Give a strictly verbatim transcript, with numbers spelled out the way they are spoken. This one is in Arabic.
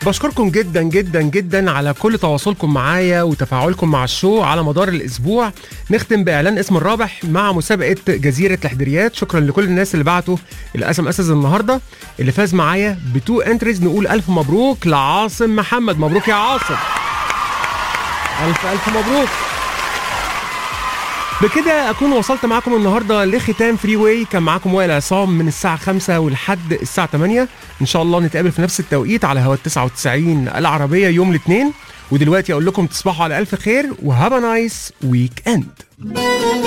بشكركم جدا جدا جدا على كل تواصلكم معايا وتفاعلكم مع الشو على مدار الاسبوع. نختم باعلان اسم الرابح مع مسابقه جزيره الحدريات. شكرا لكل الناس اللي بعتوا الاس ام اس النهارده. اللي فاز معايا بتو انتريز نقول الف مبروك لعاصم محمد. مبروك يا عاصم، الف الف مبروك. بكده اكون وصلت معاكم النهارده لختام فري واي. كان معاكم وائل عصام من الساعه خمسة ولحد الساعه ثمانية. ان شاء الله نتقابل في نفس التوقيت على هوا تسعة وتسعين العربيه يوم الاثنين. ودلوقتي اقول لكم تصبحوا على الف خير وهاف ا نايس ويك اند.